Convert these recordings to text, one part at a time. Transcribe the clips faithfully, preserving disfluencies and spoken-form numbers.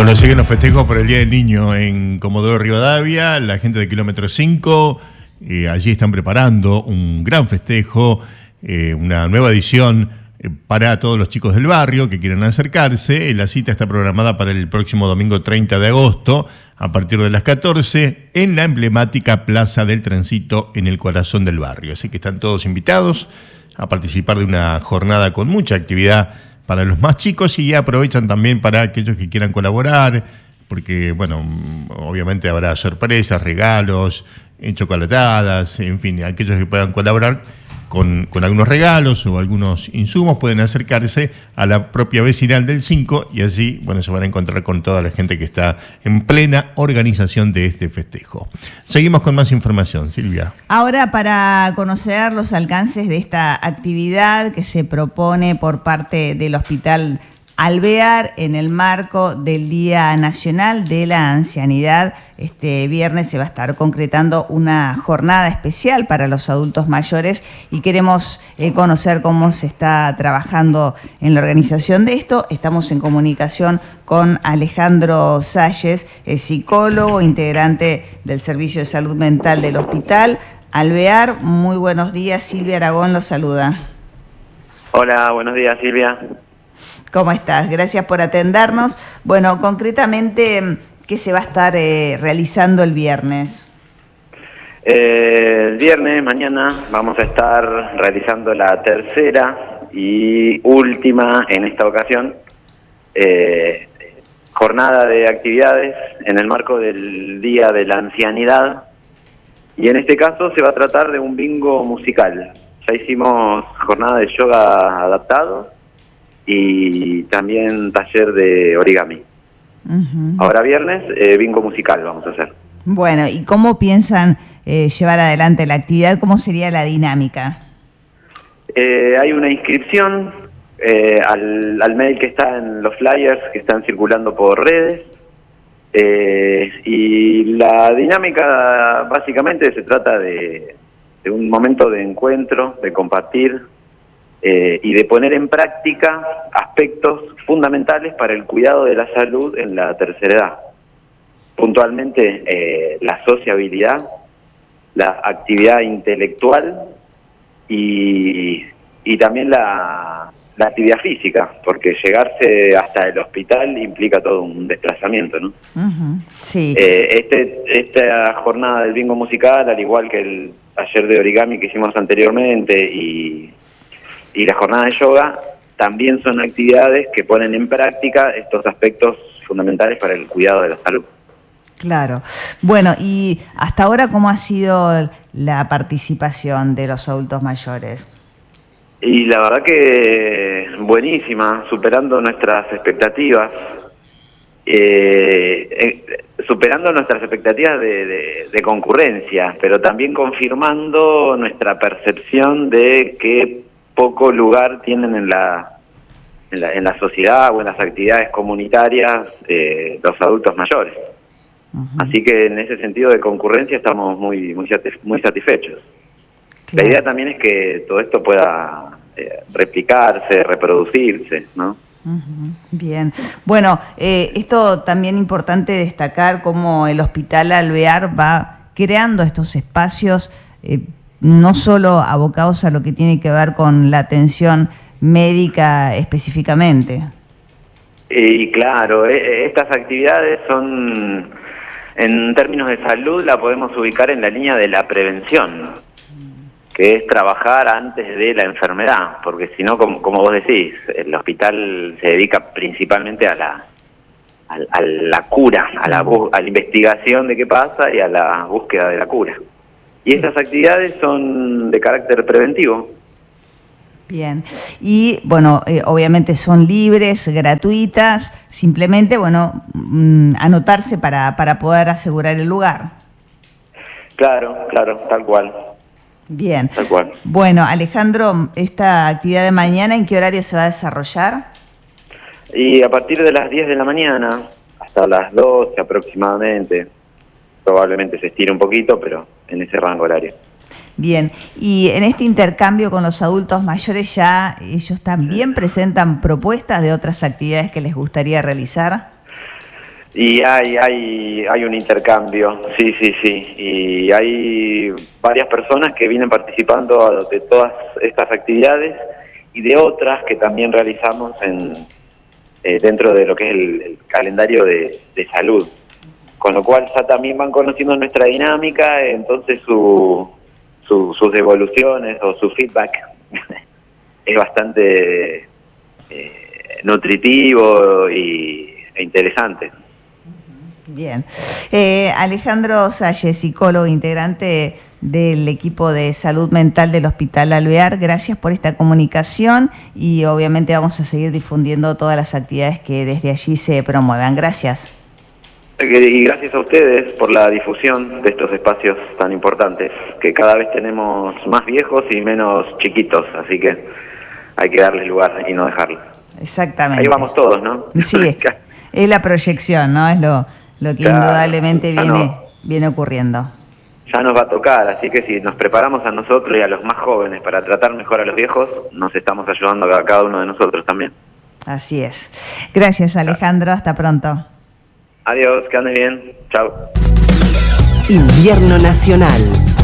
Bueno, siguen los festejos por el Día del Niño en Comodoro Rivadavia. La gente de Kilómetro cinco, eh, allí están preparando un gran festejo, eh, una nueva edición eh, para todos los chicos del barrio que quieran acercarse. La cita está programada para el próximo domingo treinta de agosto, a partir de las catorce, en la emblemática Plaza del Trencito, en el corazón del barrio. Así que están todos invitados a participar de una jornada con mucha actividad para los más chicos, y aprovechan también para aquellos que quieran colaborar, porque, bueno, obviamente habrá sorpresas, regalos, chocolatadas, en fin, aquellos que puedan colaborar con, con algunos regalos o algunos insumos pueden acercarse a la propia vecinal del cinco, y allí, bueno, se van a encontrar con toda la gente que está en plena organización de este festejo. Seguimos con más información, Silvia. Ahora, para conocer los alcances de esta actividad que se propone por parte del Hospital Alvear en el marco del Día Nacional de la Ancianidad, este viernes se va a estar concretando una jornada especial para los adultos mayores, y queremos eh, conocer cómo se está trabajando en la organización de esto. Estamos en comunicación con Alejandro Salles, eh, psicólogo, integrante del Servicio de Salud Mental del Hospital Alvear. Muy buenos días, Silvia Aragón lo saluda. Hola, buenos días, Silvia. ¿Cómo estás? Gracias por atendernos. Bueno, concretamente, ¿qué se va a estar eh, realizando el viernes? Eh, el viernes, mañana, vamos a estar realizando la tercera y última, en esta ocasión, eh, jornada de actividades en el marco del Día de la Ancianidad. Y en este caso se va a tratar de un bingo musical. Ya hicimos jornada de yoga adaptado y también taller de origami. Uh-huh. Ahora viernes, eh, bingo musical vamos a hacer. Bueno, ¿y cómo piensan eh, llevar adelante la actividad? ¿Cómo sería la dinámica? Eh, hay una inscripción eh, al, al mail que está en los flyers que están circulando por redes, eh, y la dinámica básicamente se trata de, de un momento de encuentro, de compartir, Eh, y de poner en práctica aspectos fundamentales para el cuidado de la salud en la tercera edad. Puntualmente, eh, la sociabilidad, la actividad intelectual y, y también la, la actividad física, porque llegarse hasta el hospital implica todo un desplazamiento, ¿no? Uh-huh. Sí. Eh, este, esta jornada del bingo musical, al igual que el taller de origami que hicimos anteriormente y Y la jornada de yoga, también son actividades que ponen en práctica estos aspectos fundamentales para el cuidado de la salud. Claro. Bueno, y hasta ahora, ¿cómo ha sido la participación de los adultos mayores? Y la verdad que buenísima, superando nuestras expectativas. Eh, eh, superando nuestras expectativas de, de, de concurrencia, pero también confirmando nuestra percepción de que poco lugar tienen en la, en la en la sociedad o en las actividades comunitarias eh, los adultos mayores. Uh-huh. Así que en ese sentido de concurrencia estamos muy muy, satisfe muy satisfechos. Claro. La idea también es que todo esto pueda eh, replicarse, reproducirse, ¿no? Uh-huh. Bien. Bueno, eh, esto también importante destacar cómo el Hospital Alvear va creando estos espacios eh, no solo abocados a lo que tiene que ver con la atención médica específicamente. Y claro, estas actividades son, en términos de salud, la podemos ubicar en la línea de la prevención, que es trabajar antes de la enfermedad, porque si no, como, como vos decís, el hospital se dedica principalmente a la, a, a la cura, a la, a la investigación de qué pasa y a la búsqueda de la cura. Y estas actividades son de carácter preventivo. Bien. Y, bueno, eh, obviamente son libres, gratuitas, simplemente, bueno, mmm, anotarse para, para poder asegurar el lugar. Claro, claro, tal cual. Bien. Tal cual. Bueno, Alejandro, esta actividad de mañana, ¿en qué horario se va a desarrollar? Y a partir de las diez de la mañana hasta las doce aproximadamente. Probablemente se estire un poquito, pero en ese rango horario. Bien, y en este intercambio con los adultos mayores, ¿ya ellos también presentan propuestas de otras actividades que les gustaría realizar? Y hay, hay, hay un intercambio, sí, sí, sí. Y hay varias personas que vienen participando de todas estas actividades y de otras que también realizamos en eh, dentro de lo que es el, el calendario de, de salud. Con lo cual ya también van conociendo nuestra dinámica, entonces su, su, sus devoluciones o su feedback es bastante eh, nutritivo y, e interesante. Bien. Eh, Alejandro Salle, psicólogo, integrante del equipo de salud mental del Hospital Alvear, gracias por esta comunicación y obviamente vamos a seguir difundiendo todas las actividades que desde allí se promuevan. Gracias. Y gracias a ustedes por la difusión de estos espacios tan importantes, que cada vez tenemos más viejos y menos chiquitos, así que hay que darles lugar y no dejarlos. Exactamente. Ahí vamos todos, ¿no? Sí, es la proyección, ¿no? Es lo, lo que claro, indudablemente viene, no, viene ocurriendo. Ya nos va a tocar, así que si nos preparamos a nosotros y a los más jóvenes para tratar mejor a los viejos, nos estamos ayudando a cada uno de nosotros también. Así es. Gracias, Alejandro. Hasta pronto. Adiós, que ande bien. Chao. Invierno Nacional.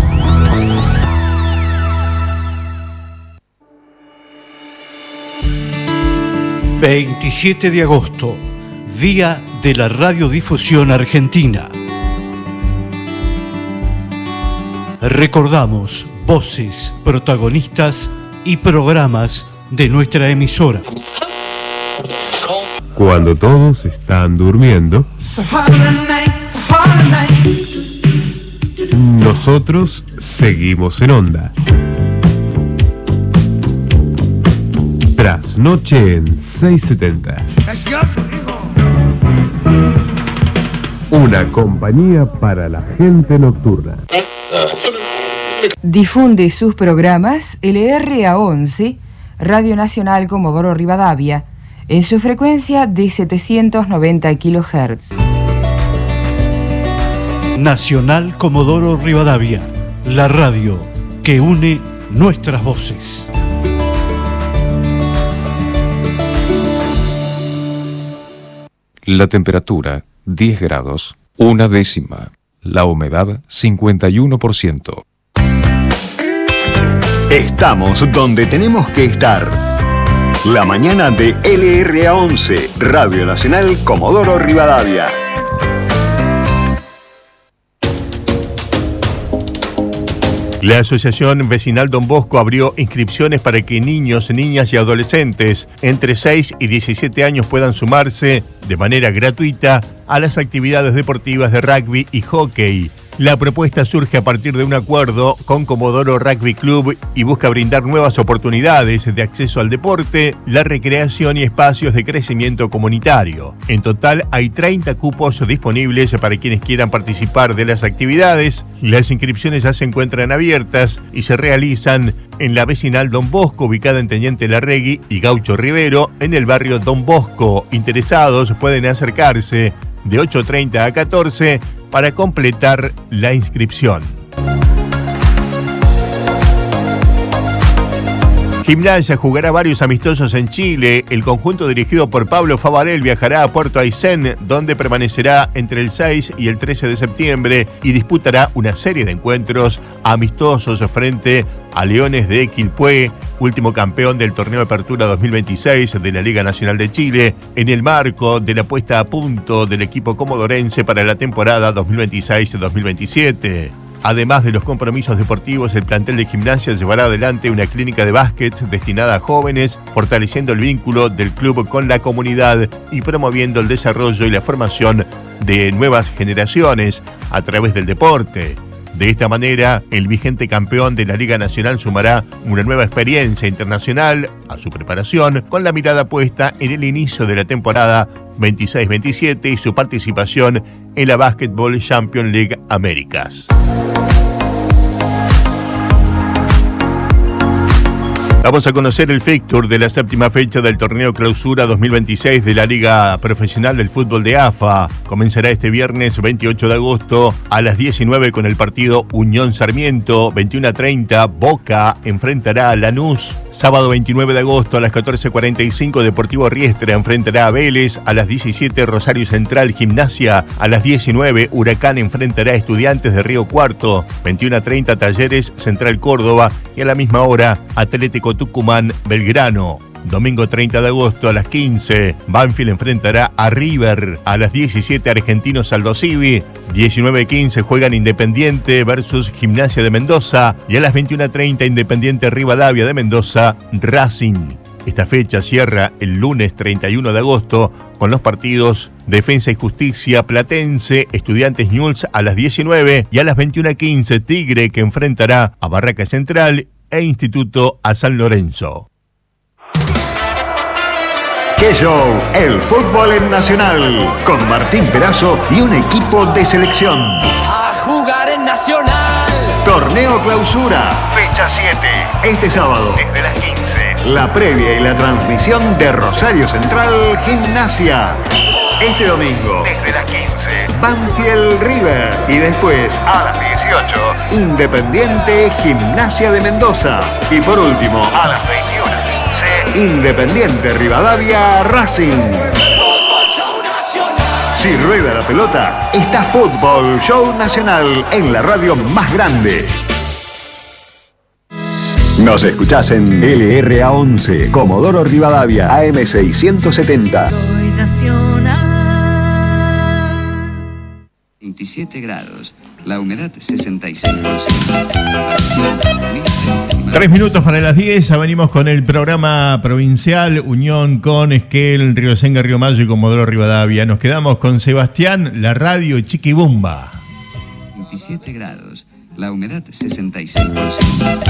veintisiete de agosto, Día de la Radiodifusión Argentina. Recordamos voces, protagonistas y programas de nuestra emisora. Cuando todos están durmiendo, nosotros seguimos en onda. Trasnoche en seiscientos setenta. Una compañía para la gente nocturna. Difunde sus programas L R A once, Radio Nacional Comodoro Rivadavia, en su frecuencia de setecientos noventa kilohertz. Nacional Comodoro Rivadavia, la radio que une nuestras voces. La temperatura, diez grados, una décima. La humedad, cincuenta y uno por ciento. Estamos donde tenemos que estar. La mañana de L R A once, Radio Nacional Comodoro Rivadavia. La Asociación Vecinal Don Bosco abrió inscripciones para que niños, niñas y adolescentes entre seis y diecisiete años puedan sumarse de manera gratuita a las actividades deportivas de rugby y hockey. La propuesta surge a partir de un acuerdo con Comodoro Rugby Club y busca brindar nuevas oportunidades de acceso al deporte, la recreación y espacios de crecimiento comunitario. En total hay treinta cupos disponibles para quienes quieran participar de las actividades. Las inscripciones ya se encuentran abiertas y se realizan en la Vecinal Don Bosco, ubicada en Teniente Larregui y Gaucho Rivero, en el barrio Don Bosco. Interesados pueden acercarse de ocho treinta a catorce para completar la inscripción. Gimnasia jugará varios amistosos en Chile. El conjunto dirigido por Pablo Favarel viajará a Puerto Aysén, donde permanecerá entre el seis y el trece de septiembre y disputará una serie de encuentros amistosos frente a Leones de Quilpué, último campeón del torneo de apertura dos mil veintiséis de la Liga Nacional de Chile, en el marco de la puesta a punto del equipo comodorense para la temporada dos mil veintiséis dos mil veintisiete. Además de los compromisos deportivos, el plantel de Gimnasia llevará adelante una clínica de básquet destinada a jóvenes, fortaleciendo el vínculo del club con la comunidad y promoviendo el desarrollo y la formación de nuevas generaciones a través del deporte. De esta manera, el vigente campeón de la Liga Nacional sumará una nueva experiencia internacional a su preparación, con la mirada puesta en el inicio de la temporada veintiséis veintisiete y su participación en la Basketball Champions League Américas. Vamos a conocer el fixture de la séptima fecha del torneo Clausura dos mil veintiséis de la Liga Profesional del Fútbol de A F A. Comenzará este viernes veintiocho de agosto a las diecinueve con el partido Unión Sarmiento. veintiuno a treinta, Boca enfrentará a Lanús. Sábado veintinueve de agosto a las catorce cuarenta y cinco, Deportivo Riestra enfrentará a Vélez. A las diecisiete, Rosario Central Gimnasia. A las diecinueve, Huracán enfrentará a Estudiantes de Río Cuarto. veintiuno a treinta, Talleres Central Córdoba. Y a la misma hora, Atlético Tucumán Belgrano. Domingo treinta de agosto a las quince, Banfield enfrentará a River. A las diecisiete, Argentinos Aldosivi. diecinueve quince juegan Independiente versus Gimnasia de Mendoza. Y a las veintiuno treinta, Independiente Rivadavia de Mendoza, Racing. Esta fecha cierra el lunes treinta y uno de agosto con los partidos Defensa y Justicia Platense, Estudiantes Newell's a las diecinueve y a las veintiuno quince, Tigre que enfrentará a Barraca Central e Instituto a San Lorenzo. ¡Qué show! El fútbol en Nacional, con Martín Perazo y un equipo de selección. A jugar en Nacional. Torneo Clausura, fecha siete. Este sábado, desde las quince. La previa y la transmisión de Rosario Central Gimnasia. Este domingo, desde las quince, Banfield River. Y después, a las dieciocho, Independiente Gimnasia de Mendoza. Y por último, a las veintiuno quince, Independiente Rivadavia Racing. Si rueda la pelota, está Fútbol Show Nacional en la radio más grande. Nos escuchás en L R A once, Comodoro Rivadavia, A M seiscientos setenta. veintisiete grados, la humedad sesenta y seis por ciento. Tres minutos para las diez, venimos con el programa provincial Unión con Esquel, Río Senga, Río Mayo y Comodoro Rivadavia. Nos quedamos con Sebastián, la radio Chiquibumba. veintisiete grados, la humedad sesenta y seis por ciento.